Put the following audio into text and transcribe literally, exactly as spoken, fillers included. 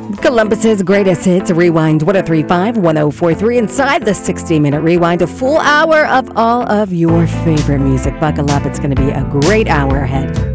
Columbus's greatest hits, Rewind one oh three point five, one oh four point three. Inside the sixty minute rewind, a full hour of all of your favorite music. Buckle up, it's going to be a great hour ahead.